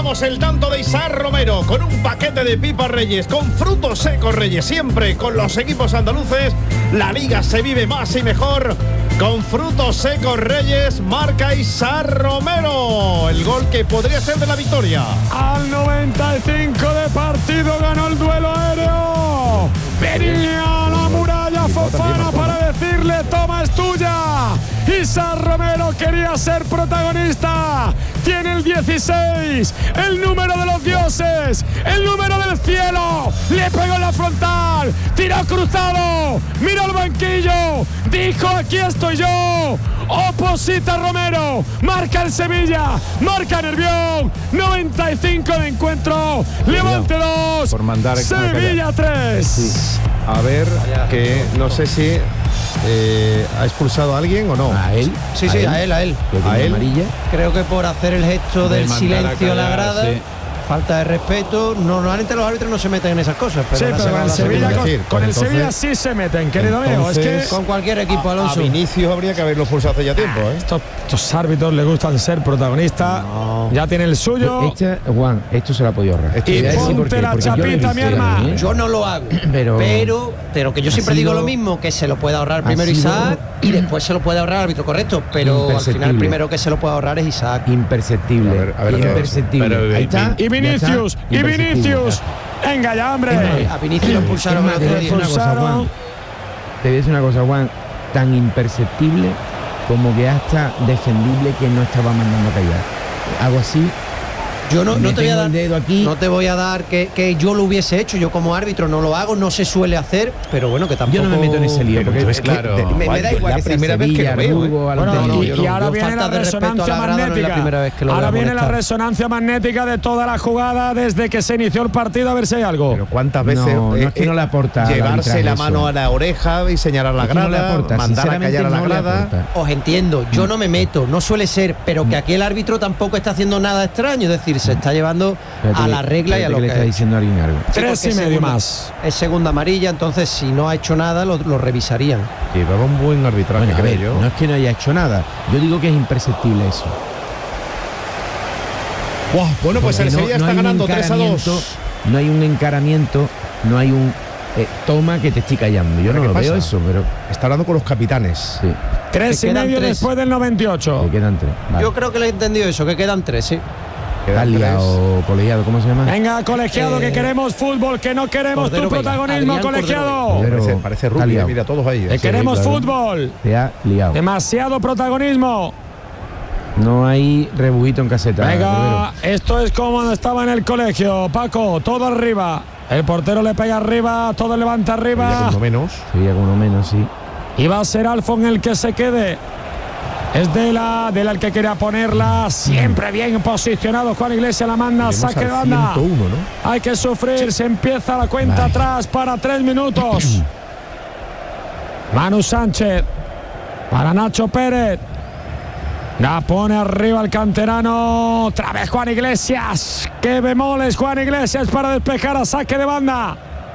Celebramos el tanto de Isaac Romero con un paquete de pipas Reyes, con frutos secos Reyes, siempre con los equipos andaluces. La liga se vive más y mejor con frutos secos Reyes. Marca Isaac Romero, el gol que podría ser de la victoria. Al 95 de partido ganó el duelo aéreo. Venía la muralla Fofana para decirle: toma, es tuya. Isaac Romero quería ser protagonista. Tiene el 16, el número de los dioses, el número del cielo. Le pegó en la frontal, tiró cruzado, miró el banquillo, dijo: aquí estoy yo. Oposita Romero, marca el Sevilla, marca Nervión. 95 de encuentro, Levante 2, Sevilla 3. Sí. A ver, que no sé si ha expulsado a alguien o no. ¿A él? Sí, a él. ¿A él? Amarilla. Creo que por hacer el gesto del silencio a la grada, sí. Falta de respeto. Normalmente los árbitros no se meten en esas cosas. Pero sí, pero con el Sevilla, con el Sevilla sí se meten, querido amigo. Es que con cualquier equipo, Alonso. A Vinicius habría que haberlo expulsado hace ya tiempo. Estos árbitros les gustan ser protagonistas. No. Ya tiene el suyo. Juan, esto se lo ha podido ahorrar. Y ponte la chapita, mi hermano. Yo no lo hago. Pero que yo siempre digo lo mismo, que se lo puede ahorrar primero Isaac y después se lo puede ahorrar el árbitro correcto. Pero al final el primero que se lo puede ahorrar es Isaac. Imperceptible. A ver, imperceptible. Ahí está. Y Vinicius. Venga ya, hombre. A Vinicius lo expulsaron. Te voy a decir una cosa, Juan. Tan imperceptible como que hasta defendible que no estaba mandando a callar. Algo así. Yo no te voy a dar el dedo aquí. No te voy a dar que yo lo hubiese hecho. Yo como árbitro no lo hago, no se suele hacer, pero bueno, que tampoco. Yo no me meto en ese lío, porque es claro. Me da igual, la primera vez que lo veo. Y ahora viene la resonancia magnética. Ahora viene la resonancia magnética de toda la jugada desde que se inició el partido, a ver si hay algo. Pero cuántas veces no es que no le aporta llevarse la mano a la oreja y señalar a la grada, mandar a callar a la grada. Os entiendo, yo no me meto, no suele ser, pero que aquí el árbitro tampoco está haciendo nada extraño, es decir, se está llevando a la regla y a lo que le está diciendo alguien algo. 3,5 más. Es segunda amarilla, entonces si no ha hecho nada lo revisarían. Llevaba un buen arbitraje, bueno, creo yo. No es que no haya hecho nada, yo digo que es imperceptible eso. Wow, bueno, pues el Sevilla está ganando 3-2. No hay un encaramiento, no hay un toma que te estoy callando. Yo no lo veo eso, pero está hablando con los capitanes. Sí. 3,5 después del 98. Que quedan 3. Vale. Yo creo que le he entendido eso, que quedan 3, sí. O colegiado, ¿cómo se llama? Venga, colegiado, que queremos fútbol, que no queremos tu protagonismo, Adrián colegiado. Parece Rubio, mira, todos ahí. Que queremos fútbol. Te ha liado. Demasiado protagonismo. No hay rebujito en caseta. Venga, esto es como estaba en el colegio. Paco, todo arriba. El portero le pega arriba, todo levanta arriba. Con uno menos. Sería con uno menos, sí. Y va a ser Alfon el que se quede. Es de la el que quería ponerla. Siempre bien posicionado. Juan Iglesias la manda, saque de banda. 101, ¿no? Hay que sufrir. Se empieza la cuenta atrás para 3 minutos. Manu Sánchez para Nacho Pérez. La pone arriba el canterano. Otra vez Juan Iglesias. Qué bemoles Juan Iglesias para despejar a saque de banda.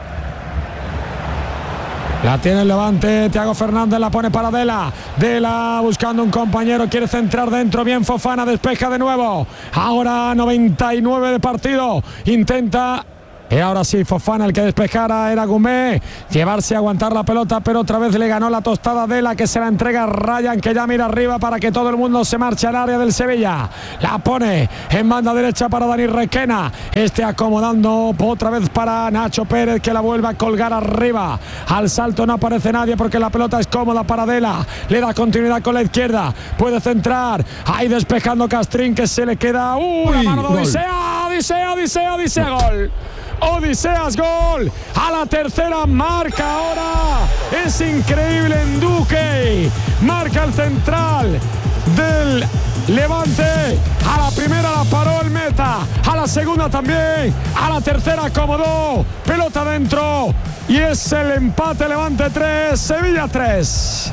La tiene el Levante, Thiago Fernández la pone para Dela buscando un compañero, quiere centrar dentro, bien Fofana, despeja de nuevo. Ahora 99 de partido, intenta. Y ahora sí, Fofana el que despejara era Gumé, llevarse a aguantar la pelota, pero otra vez le ganó la tostada de la que se la entrega a Ryan, que ya mira arriba para que todo el mundo se marche al área del Sevilla. La pone en banda derecha para Dani Requena, acomodando otra vez para Nacho Pérez, que la vuelve a colgar arriba. Al salto no aparece nadie porque la pelota es cómoda para Dela, le da continuidad con la izquierda, puede centrar, ahí despejando Castrín, que se le queda la mano de Odisea, gol. Odiseas, gol a la tercera, marca ahora, es increíble en Duque, marca el central del Levante, a la primera la paró el meta, a la segunda también, a la tercera acomodó, pelota dentro y es el empate. Levante 3, Sevilla 3.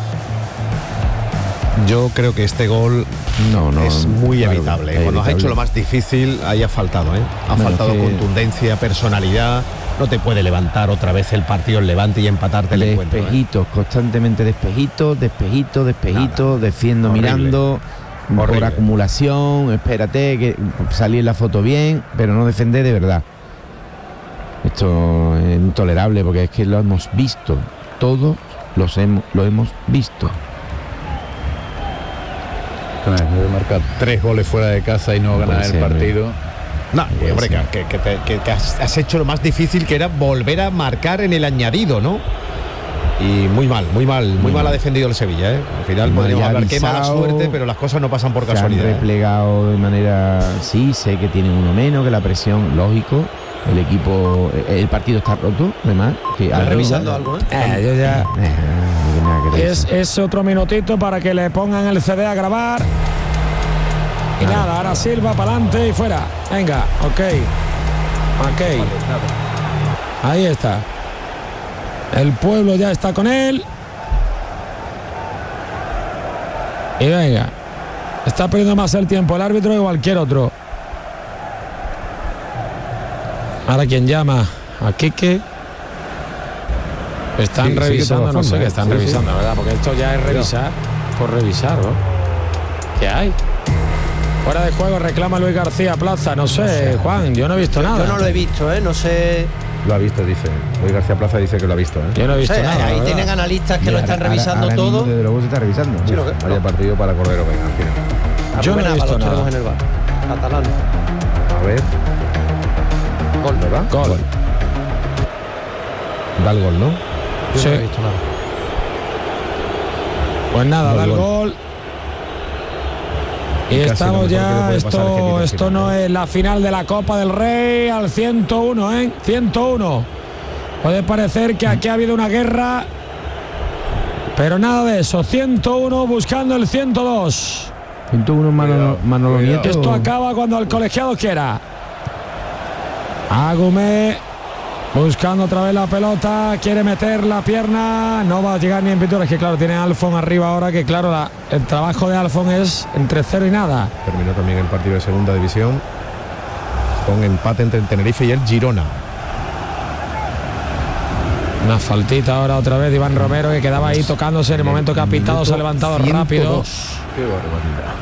Yo creo que este gol es muy evitable. Cuando has hecho lo más difícil, ahí ha faltado. Ha faltado contundencia, personalidad. No te puede levantar otra vez el partido el Levante y empatarte el encuentro. Despejitos, constantemente despejitos, defiendo, horrible. Mirando. por acumulación, espérate, que salir en la foto bien, pero no defender de verdad. Esto es intolerable porque es que lo hemos visto, todos lo hemos visto. Marcar 3 goles fuera de casa y no ganar el partido. No, hombre, que has hecho lo más difícil, que era volver a marcar en el añadido, ¿no? Y muy mal ha defendido el Sevilla, ¿eh? Al final podríamos hablar qué mala suerte, pero las cosas no pasan por casualidad. Se han replegado de manera, sí, sé que tienen uno menos, que la presión, lógico. El equipo, el partido está roto, además. ¿Estás revisando algo? Yo ya. Es otro minutito para que le pongan el CD a grabar. Y nada, ahora Silva para adelante y fuera. Venga, ok. Ahí está. El pueblo ya está con él. Y venga. Está perdiendo más el tiempo el árbitro que cualquier otro. Ahora quien llama a Quique. Están revisando, no sé qué están revisando, ¿verdad? Porque esto ya es revisar por revisar, ¿no? ¿Qué hay? Fuera de juego reclama Luis García Plaza, no sé, Juan, yo no he visto nada. Yo no lo he visto, no sé. Lo ha visto, dice. Luis García Plaza dice que lo ha visto, Yo no he visto nada. Ahí tienen analistas que lo están revisando todo. Desde luego se está revisando. Sí, vaya partido para Cordero, venga, al final. Yo no he visto nada. En el bar. Catalán. A ver. Gol, ¿verdad? Gol. Da el gol, ¿no? Yo no he visto nada. Pues nada, da el gol. Y estamos ya, esto no es la final de la Copa del Rey al 101, 101. Puede parecer que aquí ha habido una guerra, pero nada de eso. 101 buscando el 102. 101 Manolo Nieto. Esto acaba cuando el colegiado quiera. Agumé buscando otra vez la pelota, quiere meter la pierna, no va a llegar ni en pintura. Es que claro, tiene Alfon arriba ahora, que claro, el trabajo de Alfon es entre 0 y nada. Terminó también el partido de segunda división con empate entre el Tenerife y el Girona. Una faltita ahora otra vez de Iván Romero, que quedaba ahí tocándose en el momento que ha pitado, se ha levantado 102. Rápido. Qué barbaridad.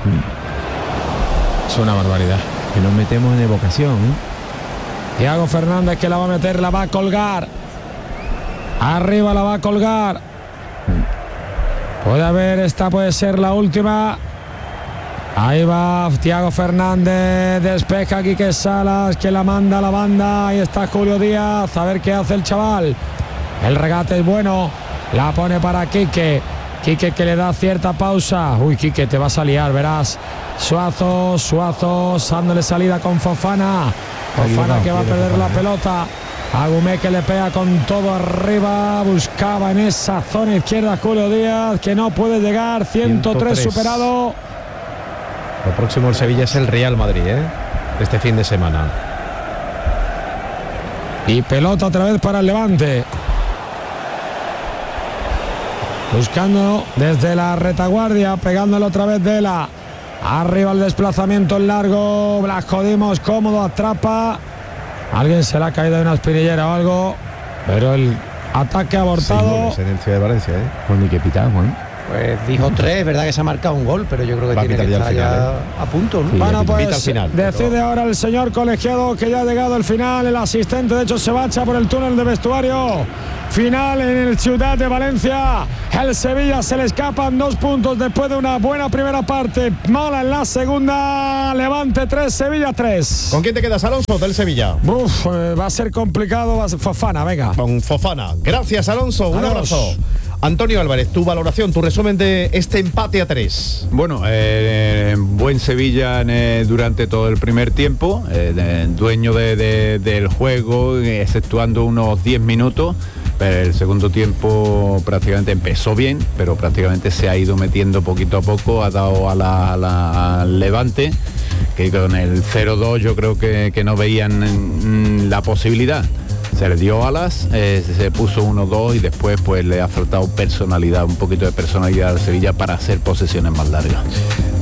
Es una barbaridad. Que nos metemos en evocación, Thiago Fernández, que la va a meter, la va a colgar. Arriba la va a colgar. Puede haber, esta puede ser la última. Ahí va Thiago Fernández, despeja Quique Salas, que la manda a la banda. Ahí está Julio Díaz, a ver qué hace el chaval. El regate es bueno, la pone para Quique. Quique, que le da cierta pausa. Uy, Quique, te vas a liar, verás. Suazo, dándole salida con Fofana. Fofana, que va a perder la pelota. Agumé, que le pega con todo arriba. Buscaba en esa zona izquierda Julio Díaz, que no puede llegar. 103 superado. Lo próximo el Sevilla es el Real Madrid, este fin de semana. Y pelota otra vez para el Levante. Buscando desde la retaguardia, pegándole otra vez Dela. Arriba el desplazamiento en largo. Blasco Dimos cómodo, atrapa. Alguien se le ha caído de una espinillera o algo. Pero el ataque abortado. Sí, en Ciudad de Valencia, Pues ni que pitar, Juan. Pues dijo 3, verdad que se ha marcado un gol, pero yo creo que tiene que estar ya a punto, ¿no? Sí, bueno, pues decide ahora el señor colegiado que ya ha llegado el final. El asistente, de hecho, se marcha por el túnel de vestuario. Final en el Ciudad de Valencia. El Sevilla se le escapan 2 puntos después de una buena primera parte. Mala en la segunda. Levante 3, Sevilla 3. ¿Con quién te quedas, Alonso, del Sevilla? Va a ser complicado. Va a ser Fofana, venga. Con Fofana. Gracias, Alonso. Un abrazo. Antonio Álvarez, tu valoración, tu resumen de este empate a 3. Bueno, buen Sevilla durante todo el primer tiempo, dueño del juego, exceptuando unos 10 minutos. Pero el segundo tiempo prácticamente empezó bien, pero prácticamente se ha ido metiendo poquito a poco, ha dado al Levante, que con el 0-2 yo creo que no veían la posibilidad. Se le dio alas, se puso 1-2 y después pues le ha faltado personalidad, un poquito de personalidad al Sevilla para hacer posesiones más largas.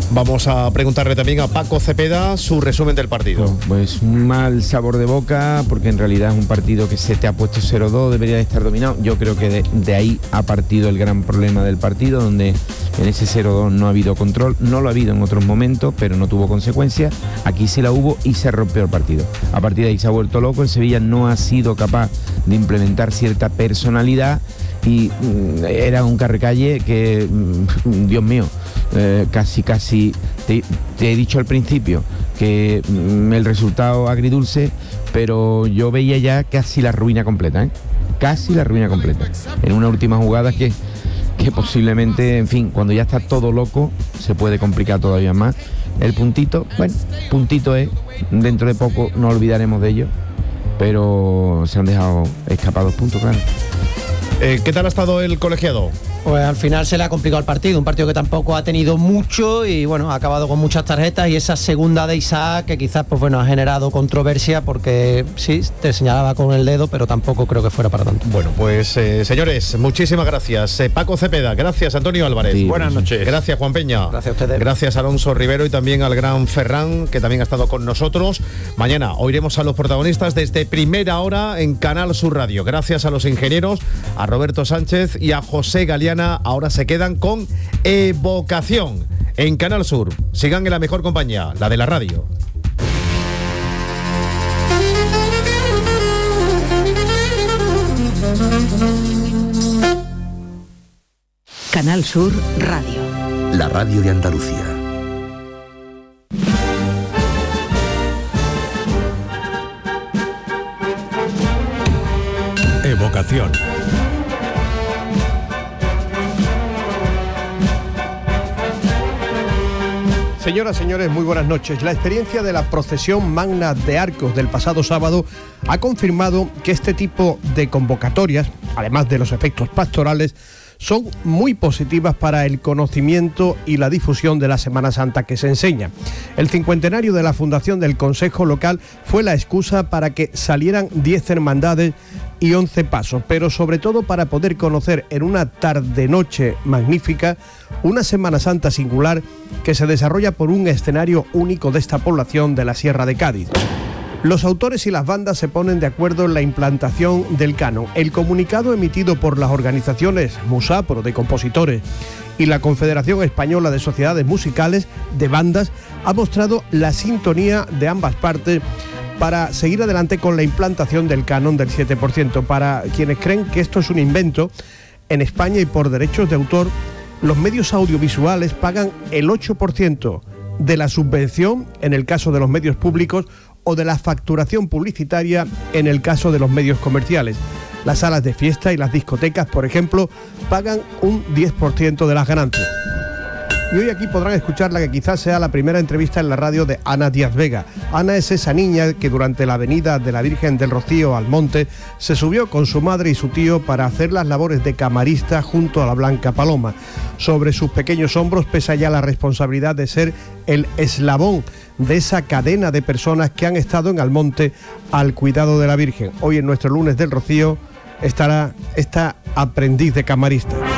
Vamos a preguntarle también a Paco Cepeda su resumen del partido. Pues un mal sabor de boca, porque en realidad es un partido que se te ha puesto 0-2, debería de estar dominado. Yo creo que de ahí ha partido el gran problema del partido, donde en ese 0-2 no ha habido control. No lo ha habido en otros momentos, pero no tuvo consecuencias. Aquí se la hubo y se rompió el partido. A partir de ahí se ha vuelto loco. El Sevilla no ha sido capaz de implementar cierta personalidad y era un carrecalle que, Dios mío, casi te he dicho al principio que el resultado agridulce, pero yo veía ya casi la ruina completa, casi la ruina completa en una última jugada que posiblemente, en fin, cuando ya está todo loco se puede complicar todavía más. El puntito, bueno, puntito es, dentro de poco no olvidaremos de ello, pero se han dejado escapar 2 puntos, claro. ¿Qué tal ha estado el colegiado? Pues al final se le ha complicado el partido, un partido que tampoco ha tenido mucho y bueno, ha acabado con muchas tarjetas, y esa segunda de Isaac que quizás pues bueno ha generado controversia, porque sí, te señalaba con el dedo, pero tampoco creo que fuera para tanto. Bueno, pues señores, muchísimas gracias. Paco Cepeda, gracias Antonio Álvarez. Sí, buenas noches. Gracias Juan Peña. Gracias a ustedes. Gracias Alonso Rivero y también al gran Ferran, que también ha estado con nosotros. Mañana oiremos a los protagonistas desde primera hora en Canal Sur Radio. Gracias a los ingenieros, a Roberto Sánchez y a José Galeana. Ahora se quedan con Evocación en Canal Sur. Sigan en la mejor compañía, la de la radio. Canal Sur Radio. La radio de Andalucía. Evocación. Señoras, señores, muy buenas noches. La experiencia de la procesión magna de arcos del pasado sábado ha confirmado que este tipo de convocatorias, además de los efectos pastorales, son muy positivas para el conocimiento y la difusión de la Semana Santa que se enseña. El 50º de la fundación del Consejo Local fue la excusa para que salieran 10 hermandades y 11 pasos, pero sobre todo para poder conocer en una tarde-noche magnífica una Semana Santa singular que se desarrolla por un escenario único de esta población de la Sierra de Cádiz. Los autores y las bandas se ponen de acuerdo en la implantación del canon. El comunicado emitido por las organizaciones Musapro de compositores y la Confederación Española de Sociedades Musicales de Bandas ha mostrado la sintonía de ambas partes para seguir adelante con la implantación del canon del 7%. Para quienes creen que esto es un invento, en España y por derechos de autor, los medios audiovisuales pagan el 8% de la subvención en el caso de los medios públicos o de la facturación publicitaria en el caso de los medios comerciales. Las salas de fiesta y las discotecas, por ejemplo, pagan un 10% de las ganancias. Y hoy aquí podrán escuchar la que quizás sea la primera entrevista en la radio de Ana Díaz Vega. Ana es esa niña que durante la avenida de la Virgen del Rocío al Monte se subió con su madre y su tío para hacer las labores de camarista junto a la Blanca Paloma. Sobre sus pequeños hombros pesa ya la responsabilidad de ser el eslabón de esa cadena de personas que han estado en Almonte al cuidado de la Virgen. Hoy en nuestro lunes del Rocío estará esta aprendiz de camarista.